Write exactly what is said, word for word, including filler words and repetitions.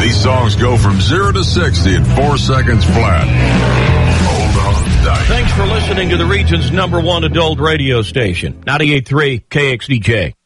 These songs go from zero to sixty in four seconds flat. Hold on tight. Thanks for listening to the region's number one adult radio station, ninety-eight point three K X D J.